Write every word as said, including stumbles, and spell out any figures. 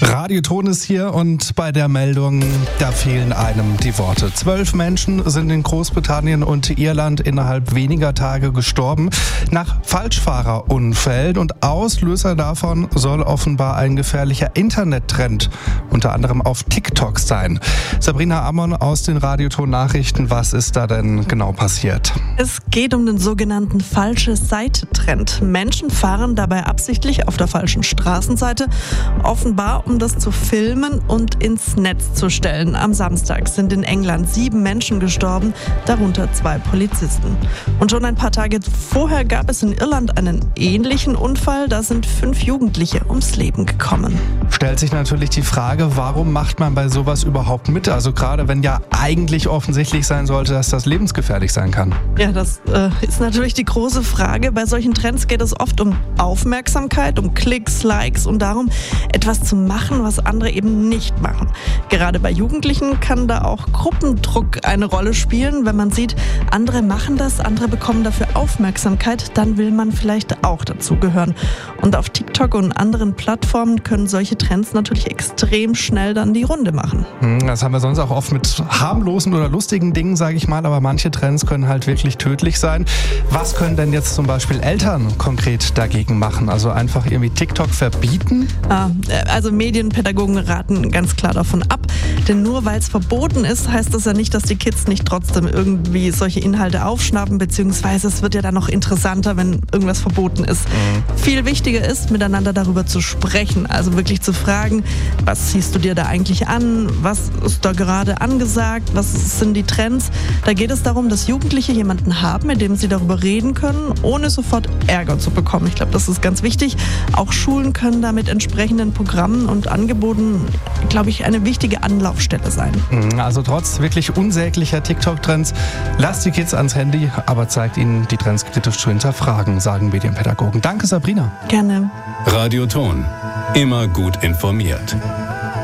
Radioton ist hier und bei der Meldung, da fehlen einem die Worte. Zwölf Menschen sind in Großbritannien und Irland innerhalb weniger Tage gestorben nach Falschfahrerunfällen und Auslöser davon soll offenbar ein gefährlicher Internettrend, unter anderem auf TikTok sein. Sabrina Ammon aus den Radioton-Nachrichten, was ist da denn genau passiert? Es geht um den sogenannten Falsche-Seite-Trend. Menschen fahren dabei absichtlich auf der falschen Straßenseite, offenbar um das zu filmen und ins Netz zu stellen. Am Samstag sind in England sieben Menschen gestorben, darunter zwei Polizisten. Und schon ein paar Tage vorher gab es in Irland einen ähnlichen Unfall. Da sind fünf Jugendliche ums Leben gekommen. Stellt sich natürlich die Frage, warum macht man bei sowas überhaupt mit? Also gerade wenn ja eigentlich offensichtlich sein sollte, dass das lebensgefährlich sein kann. Ja, das äh, ist natürlich die große Frage. Bei solchen Trends geht es oft um Aufmerksamkeit, um Klicks, Likes und darum, etwas zu machen, was andere eben nicht machen. Gerade bei Jugendlichen kann da auch Gruppendruck eine Rolle spielen. Wenn man sieht, andere machen das, andere bekommen dafür Aufmerksamkeit, dann will man vielleicht auch dazugehören. Und auf TikTok und anderen Plattformen können solche Trends natürlich extrem schnell dann die Runde machen. Das haben wir sonst auch oft mit harmlosen oder lustigen Dingen, sage ich mal, aber manche Trends können halt wirklich tödlich sein. Was können denn jetzt zum Beispiel Eltern konkret dagegen machen? Also einfach irgendwie TikTok verbieten? Ah, also Medienpädagogen raten ganz klar davon ab, denn nur weil es verboten ist, heißt das ja nicht, dass die Kids nicht trotzdem irgendwie solche Inhalte aufschnappen, beziehungsweise es wird ja dann noch interessanter, wenn irgendwas verboten ist. Mhm. Viel wichtiger ist, miteinander darüber zu sprechen, also wirklich zu fragen, was siehst du dir da eigentlich an, was ist da gerade angesagt, was sind die Trends. Da geht es darum, dass Jugendliche jemanden haben, mit dem sie darüber reden können, ohne sofort Ärger zu bekommen. Ich glaube, das ist ganz wichtig. Auch Schulen können da mit entsprechenden Programmen und Angeboten, glaube ich, eine wichtige Anlaufstelle sein. Also trotz wirklich unsäglicher TikTok-Trends, lasst die Kids ans Handy, aber zeigt ihnen, die Trends kritisch zu hinterfragen, sagen Medienpädagogen. Danke, Sabrina. Gerne. Radioton. Immer gut informiert.